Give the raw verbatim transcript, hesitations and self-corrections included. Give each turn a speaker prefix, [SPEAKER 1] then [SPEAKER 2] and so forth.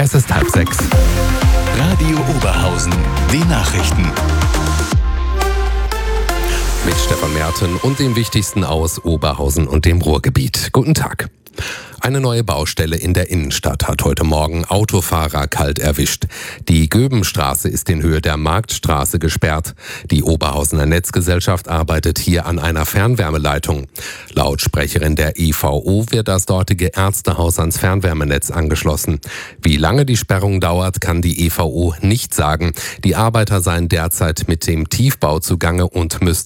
[SPEAKER 1] Es ist halb sechs.
[SPEAKER 2] Radio Oberhausen, die Nachrichten.
[SPEAKER 1] Mit Stefan Merten und dem Wichtigsten aus Oberhausen und dem Ruhrgebiet. Guten Tag. Eine neue Baustelle in der Innenstadt hat heute Morgen Autofahrer kalt erwischt. Die Göbenstraße ist in Höhe der Marktstraße gesperrt. Die Oberhausener Netzgesellschaft arbeitet hier an einer Fernwärmeleitung. Laut Sprecherin der E V O wird das dortige Ärztehaus ans Fernwärmenetz angeschlossen. Wie lange die Sperrung dauert, kann die E V O nicht sagen. Die Arbeiter seien derzeit mit dem Tiefbau zugange und müssten